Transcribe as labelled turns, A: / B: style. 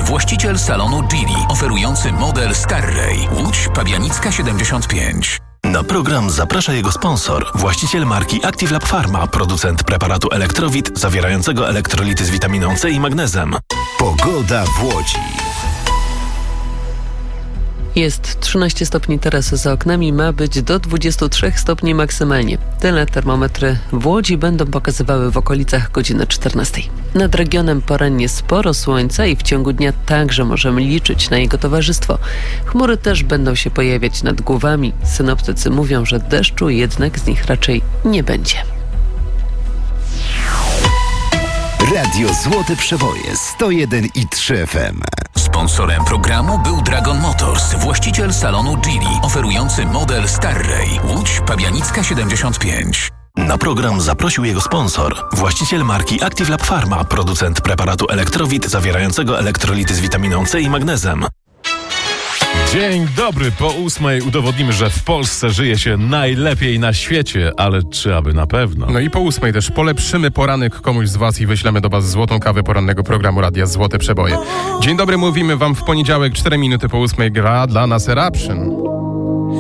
A: właściciel salonu Geely, oferujący model Starray, Łódź Pabianicka 75.
B: Na program zaprasza jego sponsor, właściciel marki Active Lab Pharma, producent preparatu Elektrowit zawierającego elektrolity z witaminą C i magnezem.
C: Pogoda w Łodzi.
D: Jest 13 stopni teraz za oknami, ma być do 23 stopni maksymalnie. Tyle termometry w Łodzi będą pokazywały w okolicach godziny 14. Nad regionem porannie sporo słońca i w ciągu dnia także możemy liczyć na jego towarzystwo. Chmury też będą się pojawiać nad głowami. Synoptycy mówią, że deszczu jednak z nich raczej nie będzie.
C: Radio Złote Przeboje 101,3 FM.
A: Sponsorem programu był Dragon Motors, właściciel salonu Geely, oferujący model Starray, Łódź Pabianicka 75.
B: Na program zaprosił jego sponsor, właściciel marki Active Lab Pharma, producent preparatu Elektrowit zawierającego elektrolity z witaminą C i magnezem.
E: Dzień dobry, po 8 udowodnimy, że w Polsce żyje się najlepiej na świecie, ale czy aby na pewno?
F: No i po 8 też polepszymy poranek komuś z Was i wyślemy do Was złotą kawę porannego programu Radia Złote Przeboje. Dzień dobry, mówimy Wam w poniedziałek, 4 minuty po 8 gra dla nas Eruption.